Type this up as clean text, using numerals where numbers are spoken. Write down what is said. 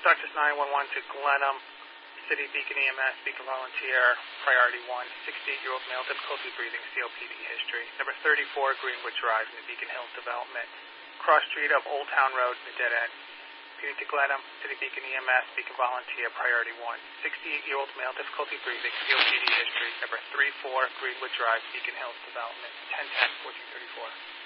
Doctors 911 to Glenham, City Beacon EMS, Beacon Volunteer, priority 1, 68-year-old male, difficulty breathing, COPD history. Number 34, Greenwood Drive in the Beacon Hills Development. Cross street of Old Town Road in the dead end. Unit to Glenham, City Beacon EMS, Beacon Volunteer, priority 1, 68-year-old male, difficulty breathing, COPD history. Number 34, Greenwood Drive, Beacon Hills Development, 1010, 1434.